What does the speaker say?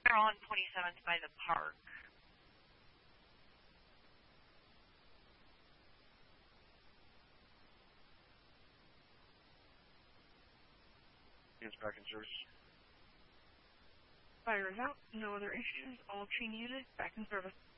They're on 27th by the park. Units back in service. Fire is out. No other issues. All train units back in service.